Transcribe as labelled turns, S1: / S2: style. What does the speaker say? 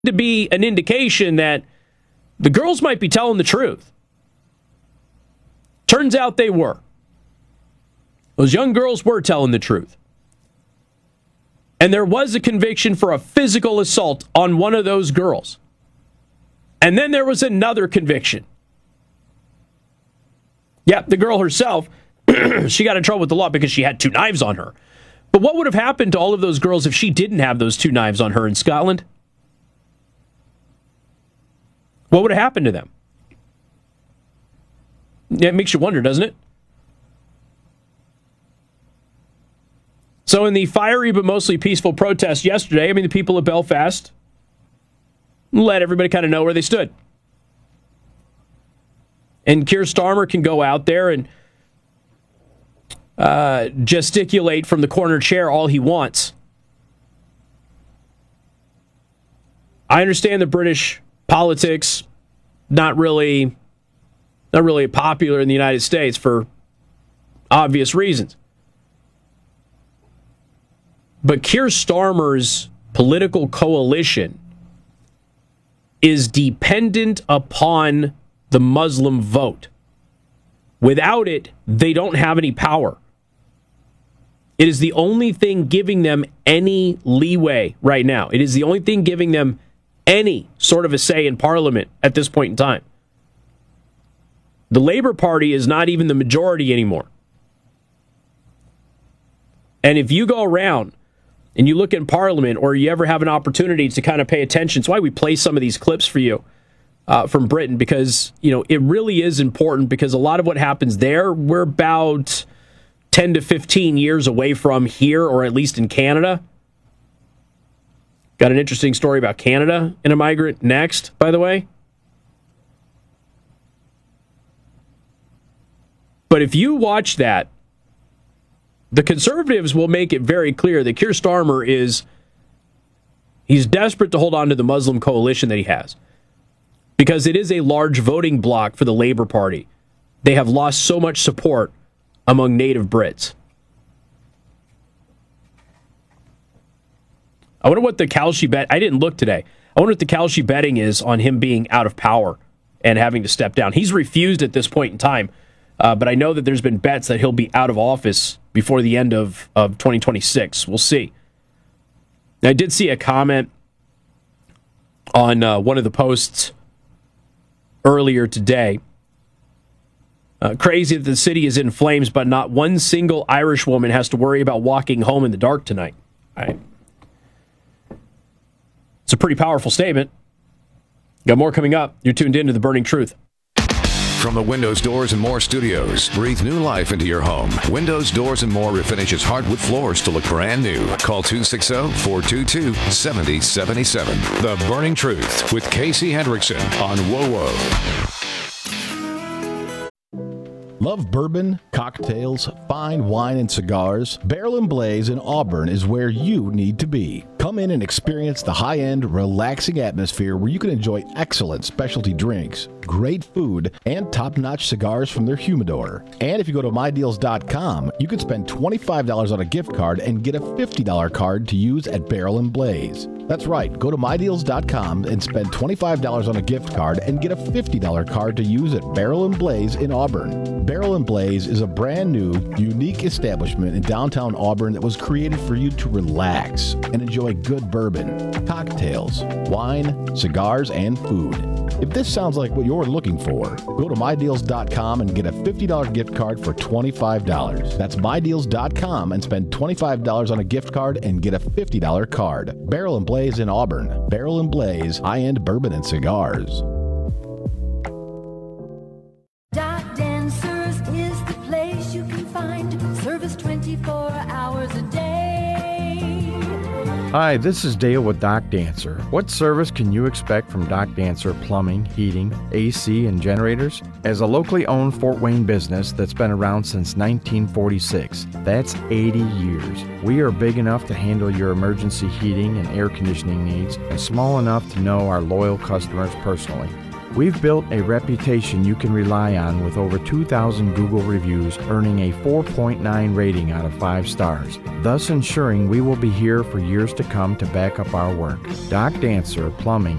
S1: to be an indication that the girls might be telling the truth. Turns out they were. Those young girls were telling the truth. And there was a conviction for a physical assault on one of those girls. And then there was another conviction. Yeah, the girl herself, she got in trouble with the law because she had 2 knives on her. But what would have happened to all of those girls if she didn't have those 2 knives on her in Scotland? What would have happened to them? It makes you wonder, doesn't it? So in the fiery but mostly peaceful protest yesterday, the people of Belfast let everybody kind of know where they stood. And Keir Starmer can go out there and gesticulate from the corner chair all he wants. I understand the British politics not really popular in the United States for obvious reasons. But Keir Starmer's political coalition is dependent upon the Muslim vote. Without it, they don't have any power. It is the only thing giving them any leeway right now. It is the only thing giving them any sort of a say in Parliament at this point in time. The Labour Party is not even the majority anymore. And if you go around and you look in Parliament, or you ever have an opportunity to kind of pay attention, it's why we play some of these clips for you from Britain, because it really is important, because a lot of what happens there, we're about 10 to 15 years away from here, or at least in Canada. Got an interesting story about Canada and a migrant next, by the way. But if you watch that, the Conservatives will make it very clear that Keir Starmer he's desperate to hold on to the Muslim coalition that he has, because it is a large voting bloc for the Labour Party. They have lost so much support among native Brits. I wonder what the Kalshi bet. I didn't look today. I wonder what the Kalshi betting is on him being out of power and having to step down. He's refused at this point in time, but I know that there's been bets that he'll be out of office before the end of 2026. We'll see. Now, I did see a comment on one of the posts earlier today. Crazy that the city is in flames, but not one single Irish woman has to worry about walking home in the dark tonight. All right. It's a pretty powerful statement. Got more coming up. You're tuned in to The Burning Truth.
S2: From the Windows, Doors, and More studios, breathe new life into your home. Windows, Doors, and More refinishes hardwood floors to look brand new. Call 260-422-7077. The Burning Truth with Casey Hendrickson on WOWO.
S3: Love bourbon, cocktails, fine wine, and cigars? Barrel and Blaze in Auburn is where you need to be. Come in and experience the high-end, relaxing atmosphere where you can enjoy excellent specialty drinks, great food, and top-notch cigars from their humidor. And if you go to MyDeals.com, you can spend $25 on a gift card and get a $50 card to use at Barrel and Blaze. That's right. Go to MyDeals.com and spend $25 on a gift card and get a $50 card to use at Barrel and Blaze in Auburn. Barrel and Blaze is a brand new, unique establishment in downtown Auburn that was created for you to relax and enjoy good bourbon, cocktails, wine, cigars, and food. If this sounds like what you're looking for, go to MyDeals.com and get a $50 gift card for $25. That's MyDeals.com and spend $25 on a gift card and get a $50 card. Barrel and Blaze in Auburn. Barrel and Blaze, high-end bourbon and cigars.
S4: Dock Dancers is the place you can find service 24 hours a day.
S5: Hi, this is Dale with Dock Dancer. What service can you expect from Dock Dancer Plumbing, Heating, AC, and Generators? As a locally owned Fort Wayne business that's been around since 1946, that's 80 years. We are big enough to handle your emergency heating and air conditioning needs, and small enough to know our loyal customers personally. We've built a reputation you can rely on with over 2,000 Google reviews, earning a 4.9 rating out of 5 stars, thus ensuring we will be here for years to come to back up our work. Doc Dancer Plumbing